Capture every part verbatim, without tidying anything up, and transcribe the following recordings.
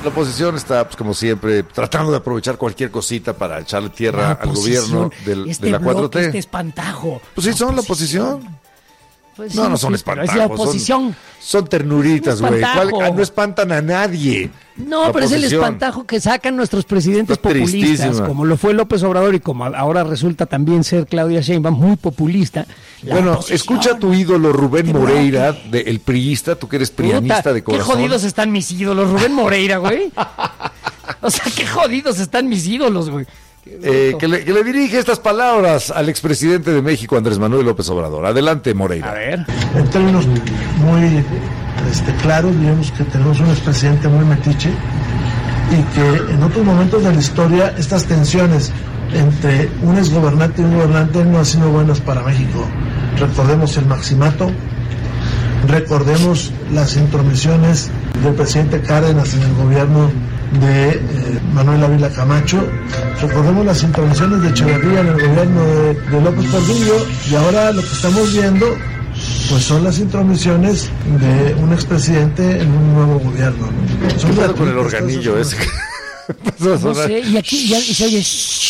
la oposición está, pues, como siempre, tratando de aprovechar cualquier cosita para echarle tierra al gobierno del, este de la bloque, cuatro T. Este espantajo. Pues sí, la son oposición. la oposición. Pues no, sí, no son sí, espantajos. pero es la oposición. Son, son ternuritas, güey. No espantan a nadie. No, la pero oposición. Es el espantajo que sacan nuestros presidentes Está populistas, tristísima. como lo fue López Obrador y como ahora resulta también ser Claudia Sheinbaum, muy populista. Bueno, oposición. Escucha a tu ídolo Rubén Moreira, de, el priista, tú que eres prianista Puta, de corazón. Qué jodidos están mis ídolos, Rubén Moreira, güey. O sea, qué jodidos están mis ídolos, güey. Eh, que, le, que le dirige estas palabras al expresidente de México, Andrés Manuel López Obrador. Adelante, Moreira. A ver. En términos muy este, claros, digamos que tenemos un expresidente muy metiche y que en otros momentos de la historia estas tensiones entre un exgobernante y un gobernante no han sido buenas para México. Recordemos el maximato, recordemos las intromisiones del presidente Cárdenas en el gobierno de eh, Manuel Ávila Camacho, recordemos las intervenciones de Echeverría en el gobierno de, de López Portillo, y ahora lo que estamos viendo pues son las intromisiones de un expresidente en un nuevo gobierno, ¿no? Son ¿Qué con el organillo ese? No sé, y aquí ya se oye.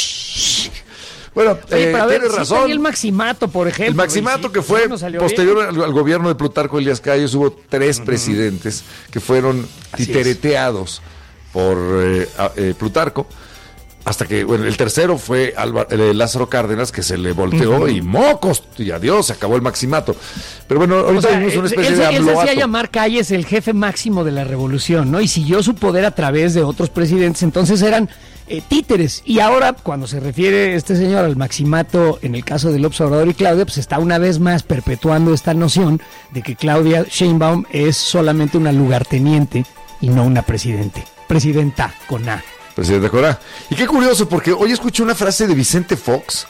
Bueno, Oye, eh, ver, tienes sí razón. El maximato, por ejemplo. El maximato sí, que fue no posterior al, al gobierno de Plutarco Elías Calles, hubo tres uh-huh. presidentes que fueron Así titereteados es. por eh, eh, Plutarco, hasta que, bueno, el tercero fue Alba, eh, Lázaro Cárdenas, que se le volteó uh-huh. y mocos, y adiós, se acabó el maximato. Pero bueno, ahorita o sea, vimos una especie él, de él habloato. se hacía llamar Calles el jefe máximo de la revolución, ¿no? Y siguió su poder a través de otros presidentes, entonces eran eh, títeres. Y ahora, cuando se refiere este señor al maximato, en el caso de López Obrador y Claudia, pues está una vez más perpetuando esta noción de que Claudia Sheinbaum es solamente una lugarteniente y no una presidente. Presidenta con A. Presidenta con A. Y qué curioso, porque hoy escuché una frase de Vicente Fox.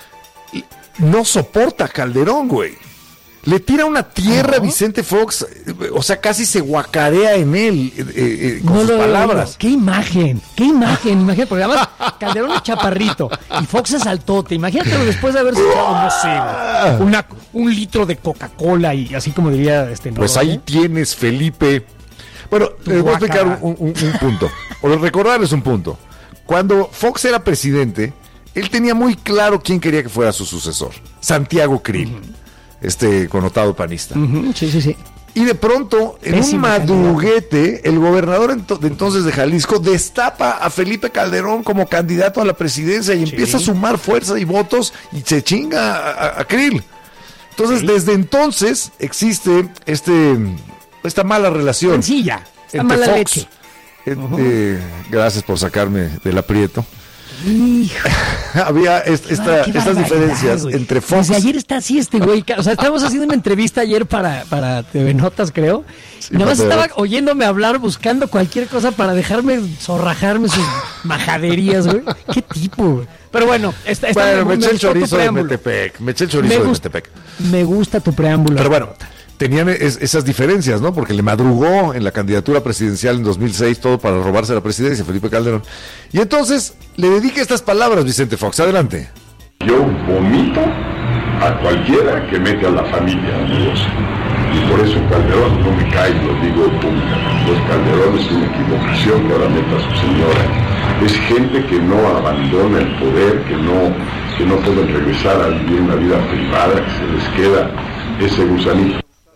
No soporta a Calderón, güey. Le tira una tierra ¿No? a Vicente Fox, o sea, casi se guacarea en él eh, eh, con no sus palabras. Qué imagen, qué imagen, imagínate, porque además Calderón es chaparrito y Fox es altote. Imagínatelo después de haberse echado, no sé, una, un litro de Coca-Cola y así como diría este. Pues ahí tienes, Felipe. Bueno, les voy a explicar un, un, un punto, o recordarles un punto. Cuando Fox era presidente, él tenía muy claro quién quería que fuera su sucesor, Santiago Krill, uh-huh. este connotado panista. Uh-huh. Sí, sí, sí. Y de pronto, en Pésimo un madruguete, candidato. el gobernador ento- de entonces de Jalisco destapa a Felipe Calderón como candidato a la presidencia y sí. empieza a sumar fuerza y votos y se chinga a, a, a Krill. Entonces, sí. desde entonces existe este... esta mala relación Sencilla, esta entre mala Fox, leche. Eh, uh-huh. eh, gracias por sacarme del aprieto. Hijo. Había est- esta, Ay, estas diferencias güey. entre Fox. Desde ayer está así este güey. O sea, estábamos haciendo una entrevista ayer para, para T V Notas, creo. Sí, y nada más estaba ver. oyéndome hablar, buscando cualquier cosa para dejarme zorrajarme sus majaderías, güey. Qué tipo, güey. Pero bueno, está, está bueno me, me eché el chorizo de Metepec. Me eché el chorizo me de gust- Metepec. Me gusta tu preámbulo. Pero bueno, tenían es, esas diferencias, ¿no? Porque le madrugó en la candidatura presidencial en dos mil seis, todo para robarse la presidencia, Felipe Calderón. Y entonces le dedica estas palabras, Vicente Fox. Adelante. Yo vomito a cualquiera que mete a la familia, amigos. Y por eso Calderón no me cae, lo digo públicamente. Pues Calderón es una equivocación que ahora meta a su señora. Es gente que no abandona el poder, que no, que no pueden regresar a vivir una vida privada, que se les queda ese gusanito.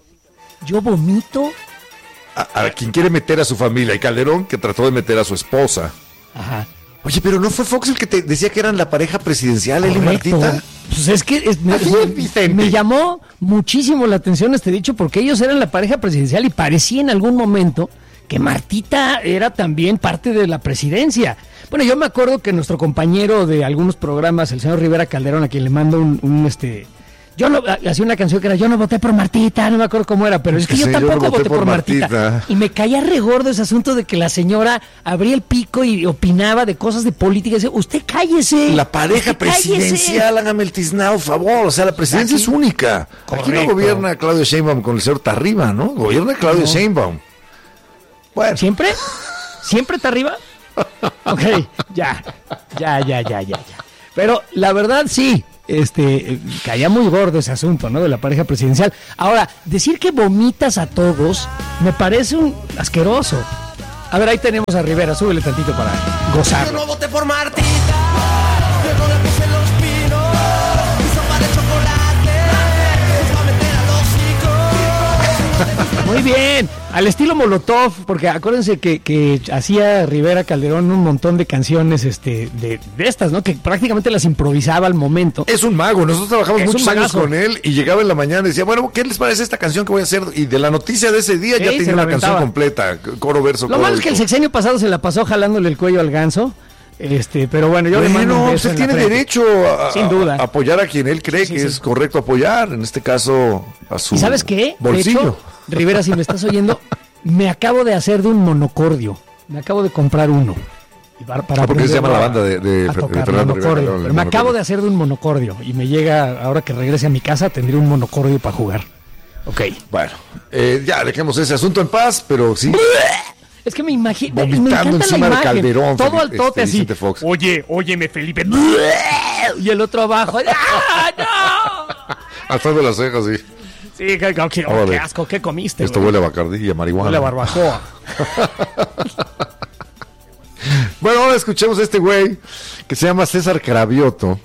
Yo vomito a, a quien quiere meter a su familia, y Calderón que trató de meter a su esposa. Ajá. Oye, pero ¿no fue Fox el que te decía que eran la pareja presidencial, él y Martita? Pues es que es, me, me, me llamó muchísimo la atención este dicho, porque ellos eran la pareja presidencial y parecía en algún momento que Martita era también parte de la presidencia. Bueno, yo me acuerdo que nuestro compañero de algunos programas, el señor Rivera Calderón, a quien le mando un, un este... Yo no, hacía una canción que era, yo no voté por Martita, no me acuerdo cómo era, pero es que sí, yo tampoco yo no voté, voté por, por Martita. Martita. Y me caía regordo ese asunto de que la señora abría el pico y opinaba de cosas de política y decía, usted cállese. La pareja presidencial, hágame el tiznado, favor, o sea, la presidencia Aquí, es única. Correcto. Aquí no gobierna Claudio Sheinbaum con el señor Tarriba, ¿no? Gobierna Claudio no. Sheinbaum. Bueno. ¿Siempre? ¿Siempre Tarriba? Ok, ya, ya, ya, ya, ya, ya. Pero la verdad sí. Este, caía muy gordo ese asunto, ¿no? De la pareja presidencial. Ahora, decir que vomitas a todos me parece un asqueroso. A ver, ahí tenemos a Rivera, súbele tantito para gozar. Yo no voté por Martita, yo no le puse los pinos, mi sopa de chocolate, nos va a meter al hocico. Muy bien, al estilo Molotov, porque acuérdense que, que hacía Rivera Calderón un montón de canciones este, de, de estas, ¿no? Que prácticamente las improvisaba al momento. Es un mago, nosotros trabajamos Es muchos un años magazo. con él y llegaba en la mañana y decía, bueno, ¿qué les parece esta canción que voy a hacer? Y de la noticia de ese día Sí, ya se tenía la una canción aventaba. completa, coro, verso, Lo coro. malo es que el y todo. sexenio pasado se la pasó jalándole el cuello al ganso. Este, pero bueno, yo le mando un Bueno, beso pues él en la tiene frente. derecho a, Sin duda. a apoyar a quien él cree Sí, que sí. es correcto apoyar, en este caso a su ¿Y sabes qué? bolsillo. De hecho, Rivera, si me estás oyendo, me acabo de hacer de un monocordio. Me acabo de comprar uno. Y para, para Ah, porque se llama aprenderlo la banda de- de a Fer- de tocar, Fernando monocordio. Rivera, el Pero me monocordio. acabo de hacer de un monocordio. Y me llega, ahora que regrese a mi casa, tendré un monocordio para jugar. Ok. Bueno, eh, ya dejemos ese asunto en paz, pero sí. Es que me imagino, me Vomitando encanta la encima de imagen. Calderón, Todo Felipe, al tote este, así. Vicente Fox. Oye, óyeme, Felipe. Y el otro abajo. ¡Ah, no! Alfredo de las cejas, sí. Sí, qué, qué- qué- Órale. qué asco, ¿qué comiste? Esto güey? huele a Bacardí y a marihuana. Huele a barbacoa. Bueno, ahora escuchemos a este güey que se llama César Cravioto.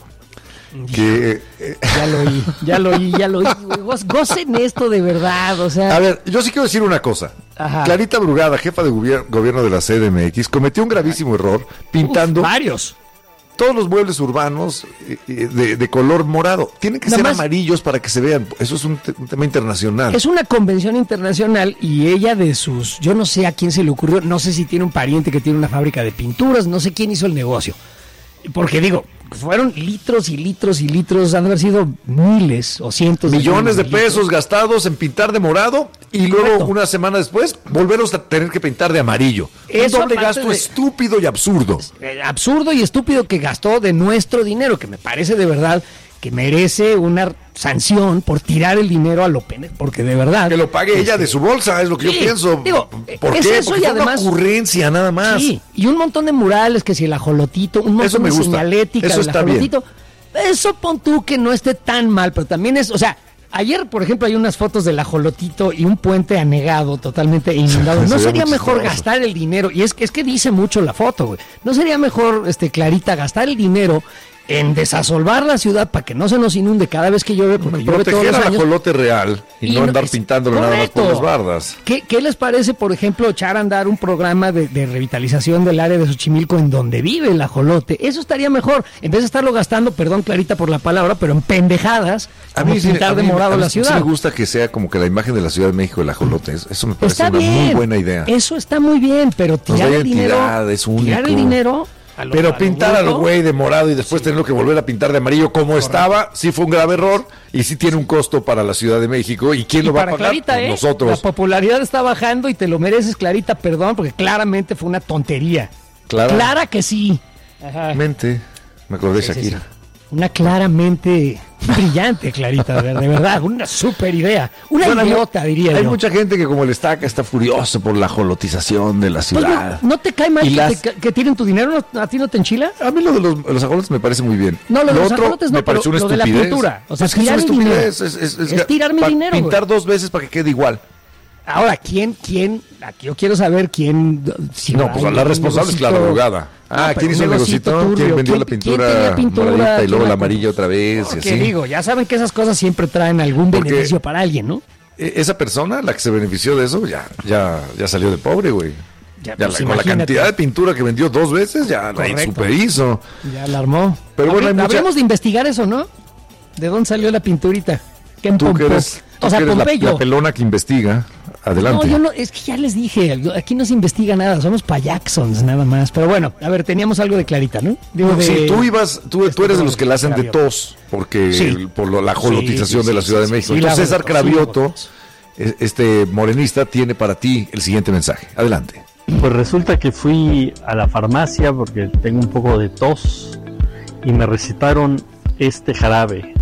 Que, eh, Ya lo oí, ya lo oí, ya lo oí. güey. Goz- Gocen esto de verdad, o sea. a ver, yo sí quiero decir una cosa. Ajá. Clarita Brugada, jefa de gobier- gobierno de la C D M X, cometió un gravísimo error pintando uf, varios. todos los muebles urbanos eh, eh, de, de color morado. Tienen que Nada ser más- amarillos para que se vean. Eso es un, te- un tema internacional. Es una convención internacional y ella de sus, yo no sé a quién se le ocurrió, no sé si tiene un pariente que tiene una fábrica de pinturas, no sé quién hizo el negocio. Porque digo, fueron litros y litros y litros, han de haber sido miles o cientos Millones de litros. pesos gastados en pintar de morado y luego Correcto. una semana después volverlos a tener que pintar de amarillo. Eso un doble aparte gasto de- estúpido y absurdo. Eh, absurdo y estúpido que gastó de nuestro dinero, que me parece de verdad que merece una sanción por tirar el dinero a lo pene, porque de verdad. Que lo pague ella de su bolsa, es lo que Sí, yo pienso. digo, ¿Por es qué? eso Porque y fue además- una ocurrencia nada más. Sí, y un montón de murales, que si el ajolotito, un Eso montón me de gusta. señalética Eso del está bien. ajolotito. Eso pon tú que no esté tan mal, pero también es, o sea, ayer, por ejemplo, hay unas fotos del ajolotito y un puente anegado, totalmente inundado. Se ¿No ve sería muy mejor chistoso. gastar el dinero? Y es que es que dice mucho la foto, güey. ¿No sería mejor, este, Clarita, gastar el dinero en desasolvar la ciudad para que no se nos inunde cada vez que llueve, porque llueve todos Proteger los al años? ajolote real y, Y no no- andar es- pintándolo nada más por correcto. las bardas. ¿Qué, qué les parece, por ejemplo, echar a andar un programa de, de revitalización del área de Xochimilco en donde vive el ajolote? Eso estaría mejor, en vez de estarlo gastando, perdón Clarita por la palabra, pero en pendejadas, como sí- pintar a de mí- morado a mí la sí ciudad. me gusta que sea como que la imagen de la Ciudad de México, el ajolote. Es- Eso me parece Está una bien, muy buena idea. eso está muy bien, pero tirar da el dinero, identidad, es único. tirar el dinero a lo- a Pero lo pintar al bruto, güey de morado y después tenerlo que volver a pintar de amarillo como estaba, sí fue un grave error y sí tiene un costo para la Ciudad de México. ¿Y quién y lo va a para pagar? Clarita, Pues ¿eh? La nosotros. popularidad está bajando y te lo mereces, Clarita, perdón, porque claramente fue una tontería. Clara- Clara que sí. Ajá. Mente, me acordé de Sí, sí, Shakira. sí. Una claramente brillante, Clarita, de, de verdad, una super idea. Una Bueno, idiota, diría Hay yo. mucha gente que como el estaca está furioso por la jolotización de la Pues, ciudad. no, ¿no te cae mal Y que, las- te- que tiren tu dinero? ¿No- ¿A ti no te enchila? A mí lo de los, los ajolotes me parece muy bien. No, lo de los otro ajolotes no, me parece pero una lo de la estupidez. pintura. O sea, Pues que es una tirar el dinero. estupidez. Es, es- es- Es tirar mi pa- dinero, Pintar güey. dos veces para que quede igual. Ahora, ¿quién, quién? Aquí yo quiero saber quién. Si No, hay pues un la responsable es negocito- Clara Brugada. Ah, No, pero ¿quién hizo un el negocito? negocito ¿Quién turbio? vendió la ¿Quién- pintura, quién tenía pintura? moradita y ¿Quién luego la la amarilla compró? otra vez? y Porque así? digo, ya saben que esas cosas siempre traen algún Porque- beneficio para alguien, ¿no? E- Esa persona, la que se benefició de eso, ya, ya, ya salió de pobre, güey. Ya, Ya pues, la- con la imagínate. cantidad de pintura que vendió dos veces, ya la Correcto. superhizo. Ya la armó. Pero bueno, hay mucha- Habríamos de investigar eso, ¿no? ¿De dónde salió la pinturita? ¿Quién Tú que pompó? eres, tú O sea, que eres la, Pompeyo. la pelona que investiga. Adelante. No, yo no, es que ya les dije, aquí no se investiga nada, somos payaxons nada más. Pero bueno, a ver, teníamos algo de Clarita, ¿no? Digo, de- Sí, tú ibas, tú, este tú eres de los que la hacen de Cravioto. tos, porque Sí. el- por lo- la jolotización Sí, sí, de la sí, Ciudad sí, de México. sí, Entonces la César hago de tos, sí, la hago Cravioto, de tos. e- este morenista, tiene para ti el siguiente mensaje. Adelante. Pues resulta que fui a la farmacia porque tengo un poco de tos y me recetaron este jarabe,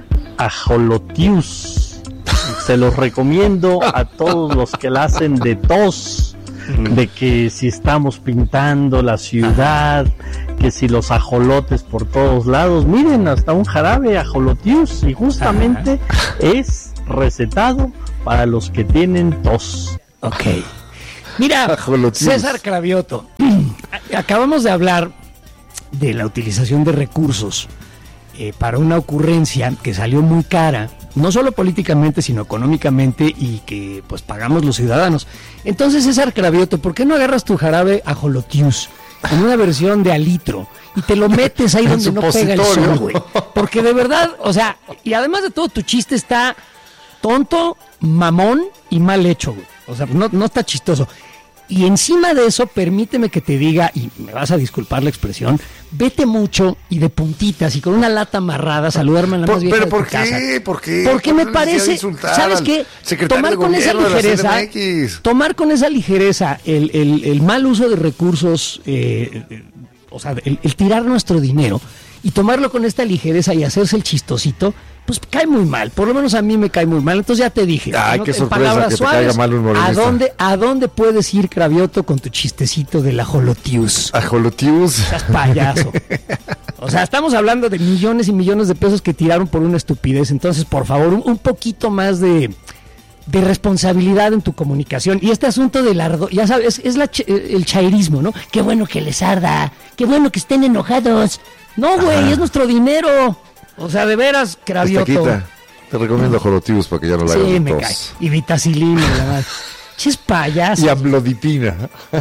Ajolotius. Se los recomiendo a todos los que la hacen de tos, de que si estamos pintando la ciudad, que si los ajolotes por todos lados, miren, hasta un jarabe Ajolotius, y justamente es recetado para los que tienen tos. Ok. Mira, Ajolotius. César Cravioto, acabamos de hablar de la utilización de recursos eh, para una ocurrencia que salió muy cara, no solo políticamente, sino económicamente, y que pues pagamos los ciudadanos. Entonces, César Cravioto, ¿por qué no agarras tu jarabe Ajolotius en una versión de alitro y te lo metes ahí donde no pega el sol, güey? Porque de verdad, o sea, y además de todo, tu chiste está tonto, mamón y mal hecho, güey. O sea, no, no está chistoso. Y encima de eso, permíteme que te diga, y me vas a disculpar la expresión, vete mucho y de puntitas y con una lata amarrada a saludarme a la Por- más vieja pero de tu ¿por qué? casa. ¿Por qué? Porque ¿Por me qué parece, necesidad de insultar ¿sabes al qué? secretario Tomar de con esa gobierno de la ligereza, C D M X? tomar con esa ligereza el, el, el mal uso de recursos, eh, eh, o sea, el, el tirar nuestro dinero y tomarlo con esta ligereza y hacerse el chistosito, pues cae muy mal, por lo menos a mí me cae muy mal. Entonces ya te dije, Ay, ¿no? qué En sorpresa palabras que te suaves, caiga mal un morenista. ¿a dónde, ¿a dónde puedes ir, Cravioto, con tu chistecito del Ajolotius? Ajolotius. Estás payaso. O sea, estamos hablando de millones y millones de pesos que tiraron por una estupidez. Entonces, por favor, un, un poquito más de, de responsabilidad en tu comunicación. Y este asunto del ardo, ya sabes, es, es la ch- el chairismo, ¿no? Qué bueno que les arda, qué bueno que estén enojados. No, güey, es nuestro dinero. O sea, de veras, Cravioto. Estaquita. Te recomiendo Ajolotius para que ya no la Sí, hagas de me tos. cae. Y vitacilina, la verdad. Chis payaso. Y amlodipina.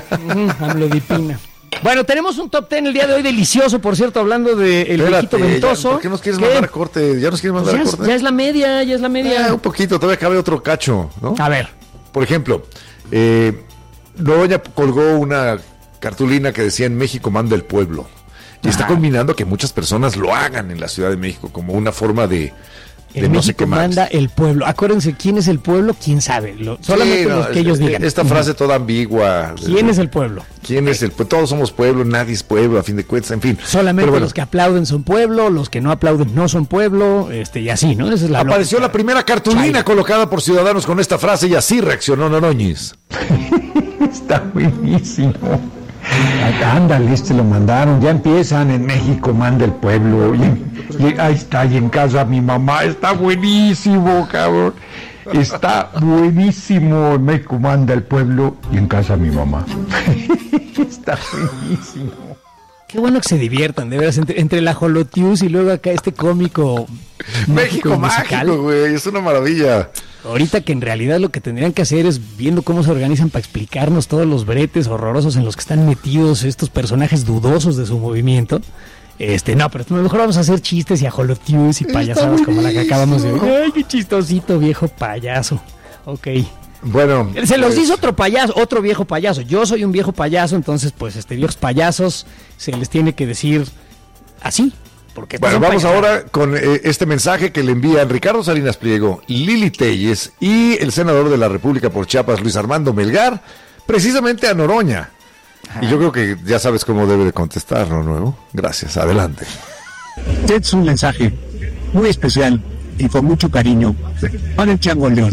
Mm, amlodipina. Bueno, tenemos un top ten el día de hoy delicioso, por cierto, hablando de el viejito Espérate, ventoso. ya, ¿por qué nos quieres ¿Qué? mandar a corte? ¿Ya nos quieres mandar Pues ya, a es, corte? ya es la media, ya es la media. Eh, un poquito, todavía cabe otro cacho, ¿no? A ver. Por ejemplo, eh, Noroña colgó una cartulina que decía: en México manda el pueblo. Y está Ajá. combinando que muchas personas lo hagan en la Ciudad de México como una forma de, de En no sé México qué más. manda el pueblo. Acuérdense, ¿quién es el pueblo? ¿Quién sabe? Lo- Sí, solamente no, los que ellos eh, digan. Esta frase toda ambigua. ¿Quién es el pueblo? ¿Quién es el pueblo? Todos somos pueblo, nadie es pueblo, a fin de cuentas, en fin. Solamente Pero bueno, los que aplauden son pueblo, los que no aplauden no son pueblo, este y así, ¿no? Esa es la apareció lógica. la primera cartulina Chairo. colocada por ciudadanos con esta frase y así reaccionó Noroñez. Está buenísimo. Ándale, este lo mandaron. Ya empiezan en México, manda el pueblo. Y, y ahí está, y en casa mi mamá. Está buenísimo, cabrón. Está buenísimo. En México manda el pueblo y en casa mi mamá. Está buenísimo. Qué bueno que se diviertan, de veras, entre, entre el Ajolotius y luego acá este cómico México musical. mágico, güey, es una maravilla. Ahorita que en realidad lo que tendrían que hacer es viendo cómo se organizan para explicarnos todos los bretes horrorosos en los que están metidos estos personajes dudosos de su movimiento. Este, no, pero mejor vamos a hacer chistes y ajolotius y payasadas como la que acabamos de oír. Ay, qué chistosito, viejo payaso. Ok. Bueno, Se los pues, hizo otro payaso, otro viejo payaso. Yo soy un viejo payaso, entonces pues este viejos payasos se les tiene que decir así. Porque estos Bueno, son vamos payasadas. ahora con eh, este mensaje que le envían Ricardo Salinas Pliego, Lili Telles y el senador de la República por Chiapas, Luis Armando Melgar, precisamente a Noroña. Ajá. Y yo creo que ya sabes cómo debe de contestar, ¿no? Nuevo. Gracias, adelante. Este es un mensaje muy especial y con mucho cariño para el Chango León.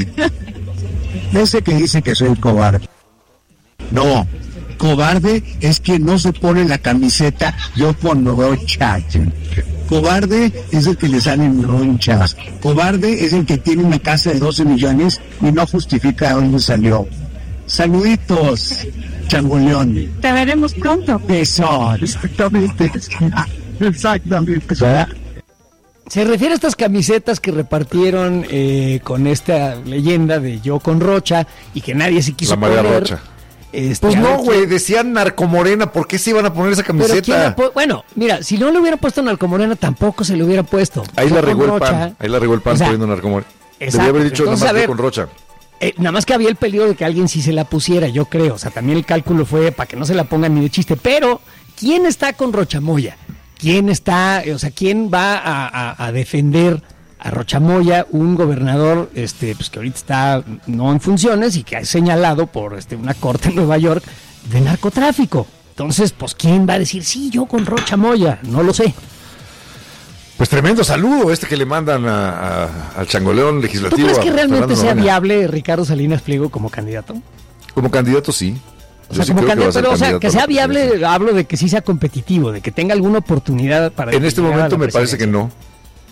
Ese que dice que soy cobarde. No, cobarde es quien no se pone la camiseta yo cuando veo chacho. Cobarde es el que le salen ronchas. Cobarde es el que tiene una casa de doce millones y no justifica de dónde salió. Saluditos, Chango León. Te veremos pronto. Eso, exactamente. Exactamente. ¿Verdad? Se refiere a estas camisetas que repartieron eh, con esta leyenda de yo con Rocha y que nadie se quiso La María poner. Rocha. Este, Pues a ver no, quién- güey, decían narcomorena, ¿por qué se iban a poner esa pero quién camiseta? la po- bueno, mira, si no le hubiera puesto Narcomorena, tampoco se le hubiera puesto. Ahí Yo la con regó el Rocha, pan, ahí la regó el pan o sea, poniendo narcomorena. exacto, Debía haber dicho nada entonces, más a yo ver, con Rocha. Eh, nada más que había el peligro de que alguien sí se la pusiera, yo creo. O sea, también el cálculo fue para que no se la pongan ni de chiste. Pero, ¿quién está con Rochamoya? ¿Quién está, eh, o sea, quién va a, a- a defender a Rochamoya, un gobernador este, pues, que ahorita está no en funciones y que ha señalado por este, una corte en Nueva York de narcotráfico? Entonces, pues, ¿quién va a decir, sí, yo con Rochamoya? No lo sé. Pues tremendo saludo este que le mandan a, a- al changoleón ¿Tú legislativo. crees que a realmente Fernando sea Noroña. viable Ricardo Salinas Pliego como candidato? Como candidato, sí. O Yo sea, sí como creo que va a candidato, ser pero, o sea, candidato que a la sea viable, presidencia. hablo de que sí sea competitivo, de que tenga alguna oportunidad para... En este llegar a momento la me parece que presidencia. no.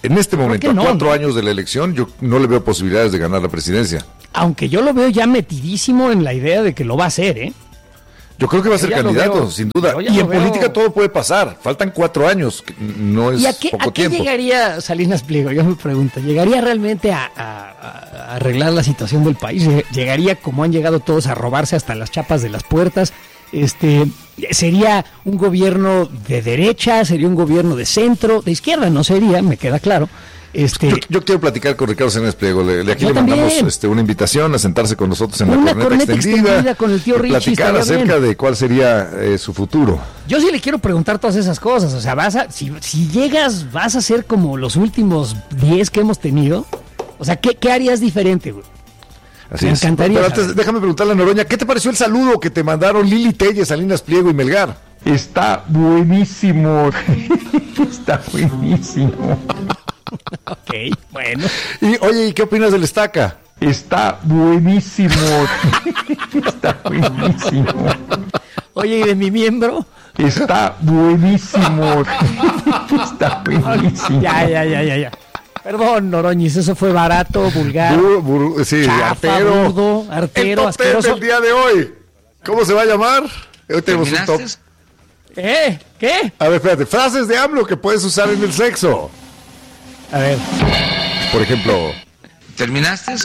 En este momento, no, a cuatro ¿no? años de la elección, yo no le veo posibilidades de ganar la presidencia. Aunque yo lo veo ya metidísimo en la idea de que lo va a hacer, ¿eh? Yo creo que va a ser Ya lo candidato, veo, sin duda. yo ya Y lo en veo. política todo puede pasar. Faltan cuatro años, que no es ¿Y a qué, poco a qué tiempo. llegaría Salinas Pliego? Yo me pregunto, ¿llegaría realmente a, a- a arreglar la situación del país? ¿Llegaría como han llegado todos a robarse hasta las chapas de las puertas? Este, ¿sería un gobierno de derecha? ¿Sería un gobierno de centro? De izquierda no sería, me queda claro. Este, Yo, yo quiero platicar con Ricardo Salinas Pliego. Le, le- aquí Yo le mandamos también. este, una invitación a sentarse con nosotros en la Una corneta, corneta extendida, extendida con el tío y Richie, platicar estaría acerca bien. de cuál sería eh, su futuro. Yo sí le quiero preguntar todas esas cosas. O sea, vas a, si, si llegas, vas a ser como los últimos diez que hemos tenido. O sea, ¿qué, qué harías diferente, güey? Así Me es. encantaría Pero antes, saber. déjame preguntarle a Noroña, ¿qué te pareció el saludo que te mandaron Lili Telles, Salinas Pliego y Melgar? Está buenísimo. Está buenísimo. Ok, bueno. Y oye, ¿y qué opinas del Estaca? Está buenísimo. Está buenísimo. Oye, ¿y de mi miembro? Está buenísimo. Está buenísimo. Ya, ya, ya, ya, ya. Perdón, Noroñis, eso fue barato, vulgar, Buru- buru- sí, chafa, artero. burdo, artero, El top ten asqueroso. del día de hoy. ¿Cómo se va a llamar? Hoy tenemos un top. ¿Eh? ¿Qué? A ver, espérate. Frases de AMLO que puedes usar en el sexo. A ver. Por ejemplo, ¿Terminaste?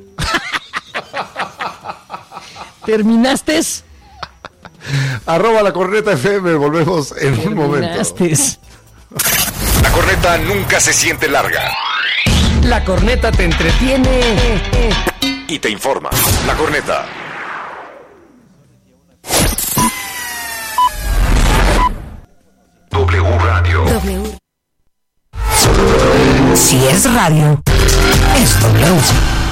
¿Terminaste? arroba la corneta F M. Volvemos en un momento. Terminaste. La corneta nunca se siente larga La corneta te entretiene. y te informa. La corneta. W Radio. W. Si es radio, es W.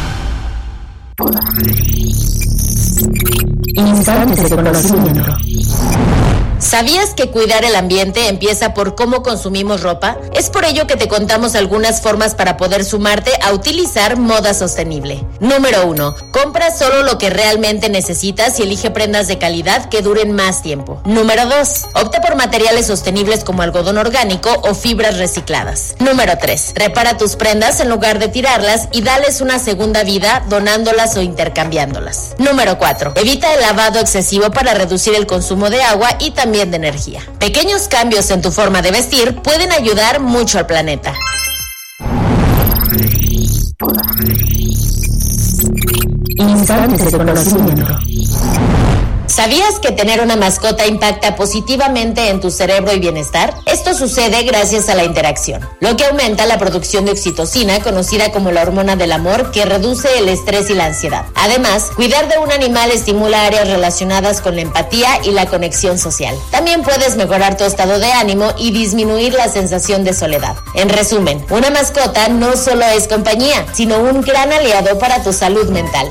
Instantes de conocimiento. ¿Sabías que cuidar el ambiente empieza por cómo consumimos ropa? Es por ello que te contamos algunas formas para poder sumarte a utilizar moda sostenible. Número uno. Compra solo lo que realmente necesitas y elige prendas de calidad que duren más tiempo. Número dos. Opta por materiales sostenibles como algodón orgánico o fibras recicladas. Número tres. Repara tus prendas en lugar de tirarlas y dales una segunda vida donándolas o intercambiándolas. Número cuatro. Evita el lavado excesivo para reducir el consumo de agua y también de energía. Pequeños cambios en tu forma de vestir pueden ayudar mucho al planeta. Instantes de conocimiento. ¿Sabías que tener una mascota impacta positivamente en tu cerebro y bienestar? Esto sucede gracias a la interacción, lo que aumenta la producción de oxitocina, conocida como la hormona del amor, que reduce el estrés y la ansiedad. Además, cuidar de un animal estimula áreas relacionadas con la empatía y la conexión social. También puedes mejorar tu estado de ánimo y disminuir la sensación de soledad. En resumen, una mascota no solo es compañía, sino un gran aliado para tu salud mental.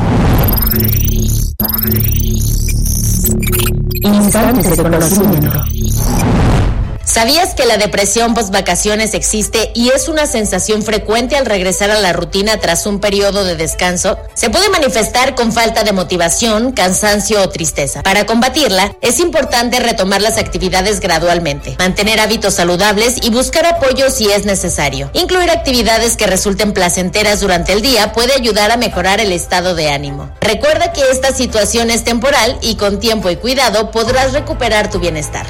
Instantes de conocimiento. ¿Sabías que la depresión post-vacaciones existe y es una sensación frecuente al regresar a la rutina tras un periodo de descanso? Se puede manifestar con falta de motivación, cansancio o tristeza. Para combatirla, es importante retomar las actividades gradualmente, mantener hábitos saludables y buscar apoyo si es necesario. Incluir actividades que resulten placenteras durante el día puede ayudar a mejorar el estado de ánimo. Recuerda que esta situación es temporal y con tiempo y cuidado podrás recuperar tu bienestar.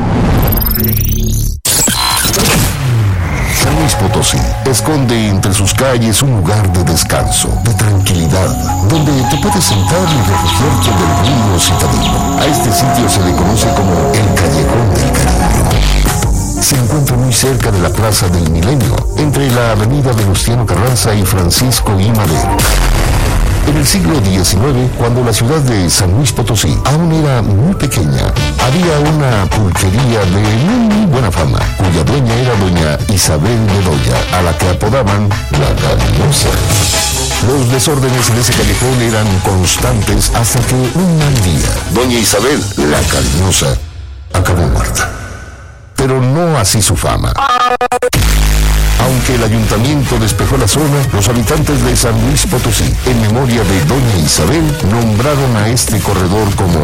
San Luis Potosí esconde entre sus calles un lugar de descanso, de tranquilidad, donde te puedes sentar y refugiarte del ruido citadino. A este sitio se le conoce como el Callejón del Cariño. Se encuentra muy cerca de la Plaza del Milenio, entre la avenida Venustiano Carranza y Francisco I. Madero. En el siglo diecinueve, cuando la ciudad de San Luis Potosí aún era muy pequeña, había una pulquería de muy, muy buena fama, cuya dueña era doña Isabel Bedoya, a la que apodaban la Cariñosa. Los desórdenes en ese callejón eran constantes hasta que un mal día, doña Isabel, la Cariñosa, acabó muerta. Pero no así su fama. Aunque el ayuntamiento despejó la zona, los habitantes de San Luis Potosí, en memoria de doña Isabel, nombraron a este corredor como